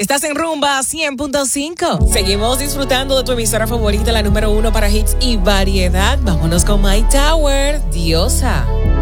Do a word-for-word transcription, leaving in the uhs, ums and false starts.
Estás en Rumba cien punto cinco. Seguimos disfrutando de tu emisora favorita, la número uno para hits y variedad. Vámonos con My Tower, Diosa.